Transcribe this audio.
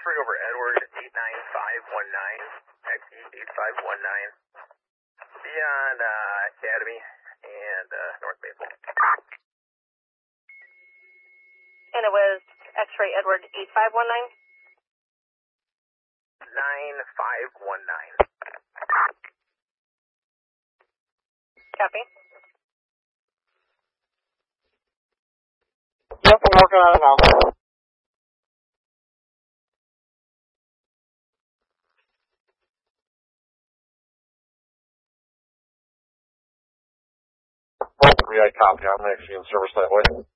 X-ray over Edward 89519, XE 8519, beyond Academy and North Maple. And it was X-ray Edward 8519? 9519. Copy. Yep, I'm working on it now. I copy. I'm actually in service that way.